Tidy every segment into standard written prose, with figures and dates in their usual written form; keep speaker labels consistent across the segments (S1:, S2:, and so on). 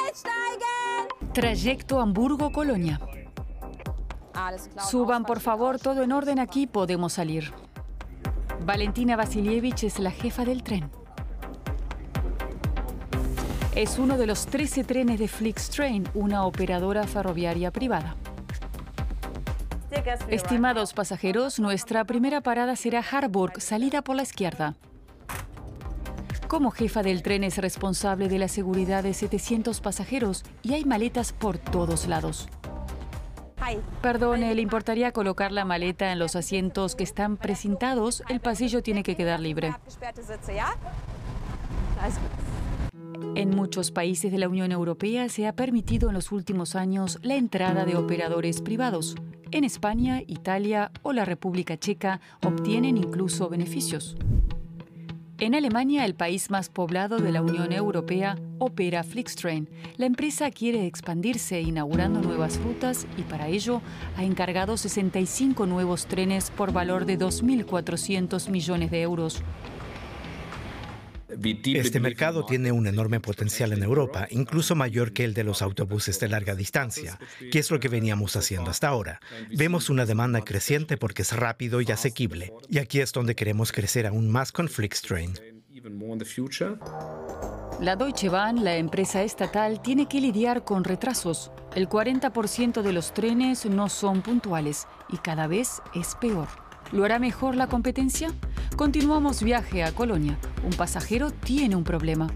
S1: Trayecto Hamburgo-Colonia. Suban, por favor, todo en orden, aquí podemos salir. Valentina Vasilievich es la jefa del tren. Es uno de los 13 trenes de Flixtrain, una operadora ferroviaria privada. Estimados pasajeros, nuestra primera parada será Harburg, salida por la izquierda. Como jefa del tren es responsable de la seguridad de 700 pasajeros y hay maletas por todos lados. Perdone, ¿le importaría colocar la maleta en los asientos que están precintados? El pasillo tiene que quedar libre. En muchos países de la Unión Europea se ha permitido en los últimos años la entrada de operadores privados. En España, Italia o la República Checa obtienen incluso beneficios. En Alemania, el país más poblado de la Unión Europea, opera Flixtrain. La empresa quiere expandirse inaugurando nuevas rutas y para ello ha encargado 65 nuevos trenes por valor de 2.400 millones de euros.
S2: Este mercado tiene un enorme potencial en Europa, incluso mayor que el de los autobuses de larga distancia, que es lo que veníamos haciendo hasta ahora. Vemos una demanda creciente porque es rápido y asequible, y aquí es donde queremos crecer aún más con Flixtrain.
S1: La Deutsche Bahn, la empresa estatal, tiene que lidiar con retrasos. El 40% de los trenes no son puntuales y cada vez es peor. ¿Lo hará mejor la competencia? Continuamos viaje a Colonia. Un pasajero tiene un problema.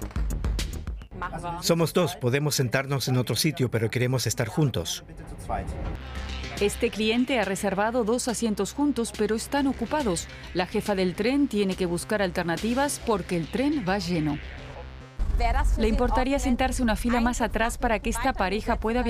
S2: Somos dos, podemos sentarnos en otro sitio, pero queremos estar juntos.
S1: Este cliente ha reservado 2 asientos juntos, pero están ocupados. La jefa del tren tiene que buscar alternativas porque el tren va lleno. ¿Le importaría sentarse una fila más atrás para que esta pareja pueda viajar?